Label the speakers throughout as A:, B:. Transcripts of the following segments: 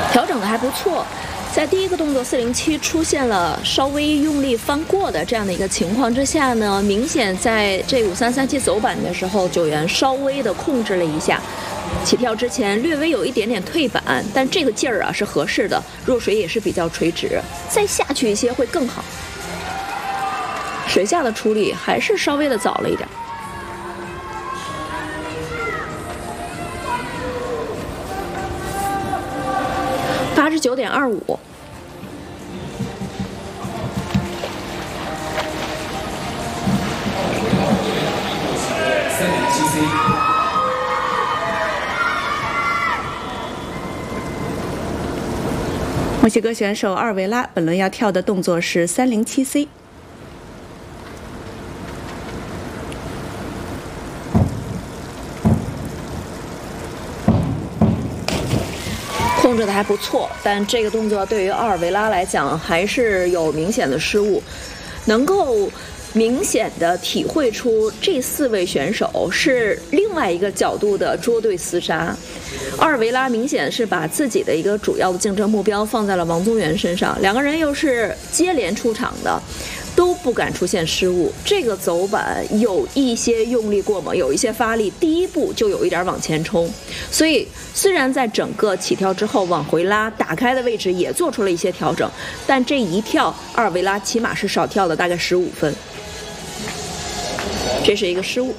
A: 调整的还不错。在第一个动作407出现了稍微用力翻过的这样的一个情况之下呢，明显在这5337走板的时候，9元稍微的控制了一下，起跳之前略微有一点点退板，但这个劲儿啊是合适的，入水也是比较垂直，再下去一些会更好。水下的处理还是稍微的早了一点。89.25。
B: 墨西哥选手阿尔维拉本轮要跳的动作是307C。
A: 控制的还不错，但这个动作对于奥尔维拉来讲还是有明显的失误，能够明显的体会出这4位选手是另外一个角度的捉对厮杀。奥尔维拉明显是把自己的一个主要的竞争目标放在了王宗源身上，两个人又是接连出场的，都不敢出现失误。这个走板有一些用力过猛，有一些发力，第一步就有一点往前冲，所以虽然在整个起跳之后往回拉打开的位置也做出了一些调整，但这一跳阿尔维拉起码是少跳了大概15分，这是一个失误。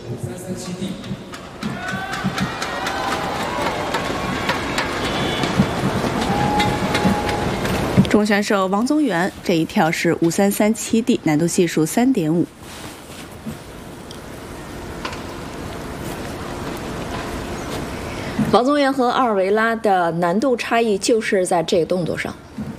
B: 中国选手王宗源这一跳是5337D，难度系数3.5。
A: 王宗源和阿尔维拉的难度差异就是在这个动作上。